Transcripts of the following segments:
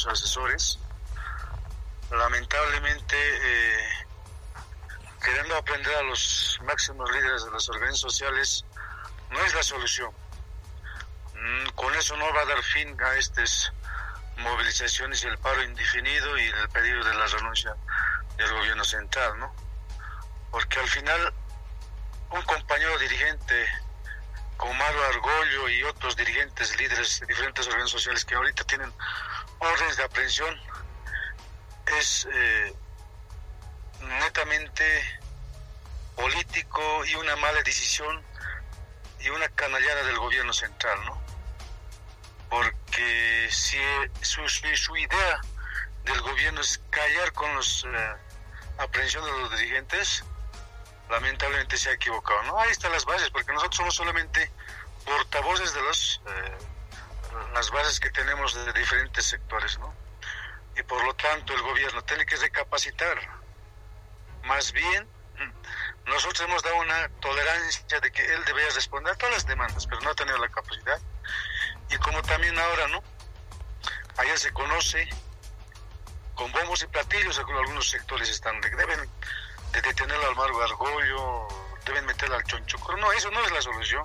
asesores, lamentablemente queriendo aprender a los máximos líderes de las organizaciones sociales no es la solución. Con eso no va a dar fin a estas movilizaciones y el paro indefinido y el pedido de la renuncia del gobierno central, ¿no? Porque al final un compañero dirigente como Mario Argollo y otros dirigentes, líderes de diferentes organizaciones sociales que ahorita tienen órdenes de aprehensión, es netamente político y una mala decisión y una canallada del gobierno central, ¿no? Porque si su idea del gobierno es callar con los aprehensiones de los dirigentes, lamentablemente se ha equivocado, ¿no? Ahí están las bases, porque nosotros somos solamente portavoces de las bases que tenemos de diferentes sectores, ¿no? Y por lo tanto el gobierno tiene que recapacitar. Más bien, nosotros hemos dado una tolerancia de que él debería responder a todas las demandas, pero no ha tenido la capacidad. Y como también ahora, ¿no? Ayer se conoce con bombos y platillos, algunos sectores deben de detenerlo al Mario Argollo, deben meterlo al Chonchocoro. No, eso no es la solución.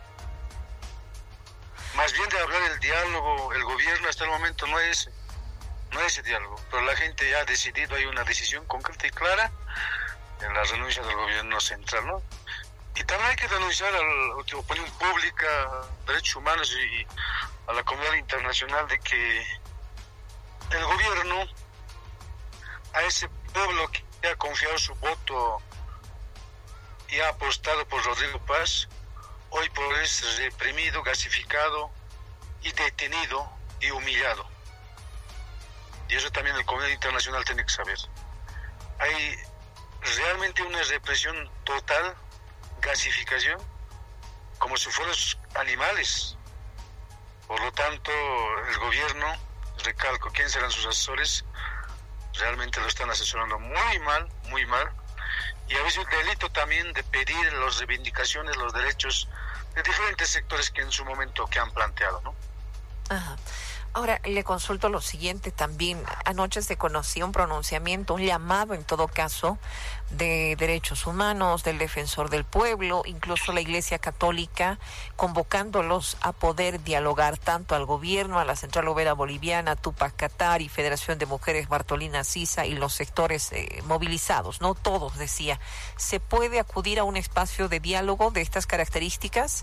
Más bien de hablar el diálogo, el gobierno hasta el momento no es ese diálogo, pero la gente ya ha decidido, hay una decisión concreta y clara en la renuncia del gobierno central, ¿no? Y también hay que denunciar a la opinión pública, derechos humanos y a la comunidad internacional de que el gobierno, a ese pueblo que ha confiado su voto y ha apostado por Rodrigo Paz, hoy por es reprimido, gasificado y detenido y humillado. Y eso también la comunidad internacional tiene que saber. Hay realmente una represión total, gasificación, como si fueran animales. Por lo tanto, el gobierno, recalco, ¿quién serán sus asesores? Realmente lo están asesorando muy mal, y a veces el delito también de pedir las reivindicaciones, los derechos de diferentes sectores que en su momento que han planteado, ¿no? Ajá. Ahora, le consulto lo siguiente también. Anoche se conocía un pronunciamiento, un llamado en todo caso, de derechos humanos, del defensor del pueblo, incluso la Iglesia Católica, convocándolos a poder dialogar tanto al gobierno, a la Central Obrera Boliviana, Tupac Katari, Federación de Mujeres Bartolina Sisa y los sectores movilizados, ¿no? Todos, decía. ¿Se puede acudir a un espacio de diálogo de estas características?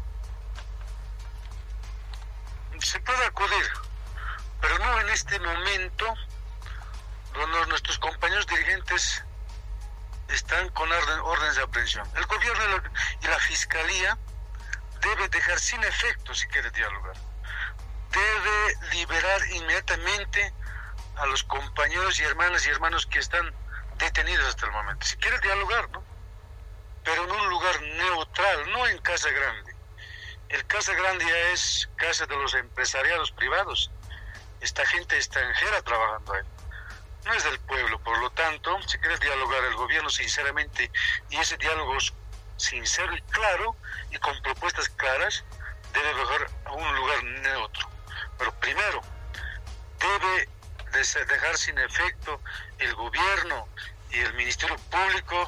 Se puede acudir, pero no en este momento donde nuestros compañeros dirigentes están con órdenes de aprehensión. El gobierno y la fiscalía debe dejar sin efecto si quiere dialogar. Debe liberar inmediatamente a los compañeros y hermanos que están detenidos hasta el momento. Si quiere dialogar, ¿no? Pero en un lugar neutral, no en Casa Grande. El Casa Grande ya es casa de los empresariados privados. Esta gente extranjera trabajando ahí. No es del pueblo, por lo tanto, si quiere dialogar el gobierno sinceramente, y ese diálogo sincero y claro, y con propuestas claras, debe bajar a un lugar neutro. Pero primero, debe dejar sin efecto el gobierno y el Ministerio Público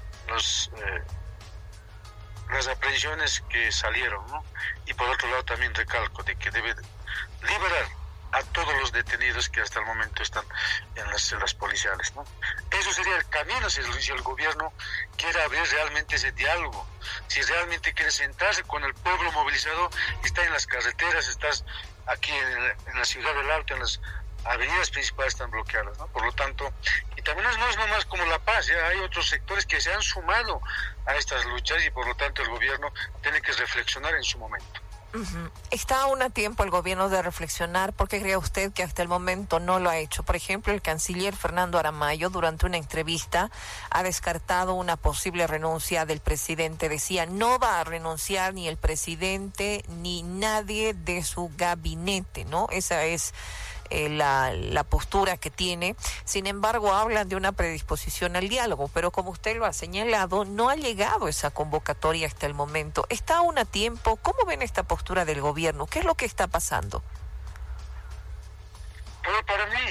las aprehensiones que salieron, ¿no? Y por otro lado también recalco de que debe liberar a todos los detenidos que hasta el momento están en las celdas policiales, ¿no? Eso sería el camino si el gobierno quiere abrir realmente ese diálogo, si realmente quiere sentarse con el pueblo movilizado, está en las carreteras, estás aquí en la ciudad del Alto, en las avenidas principales están bloqueadas, ¿no? Por lo tanto, y también no es nomás como La Paz, ya hay otros sectores que se han sumado a estas luchas y por lo tanto el gobierno tiene que reflexionar en su momento. Uh-huh. ¿Está aún a tiempo el gobierno de reflexionar? ¿Por qué cree usted que hasta el momento no lo ha hecho? Por ejemplo, el canciller Fernando Aramayo, durante una entrevista, ha descartado una posible renuncia del presidente. Decía, no va a renunciar ni el presidente ni nadie de su gabinete, ¿no? Esa es la postura que tiene. Sin embargo, hablan de una predisposición al diálogo, pero como usted lo ha señalado, no ha llegado esa convocatoria hasta el momento. ¿Está aún a tiempo? ¿Cómo ven esta postura del gobierno? ¿Qué es lo que está pasando? Pero para mí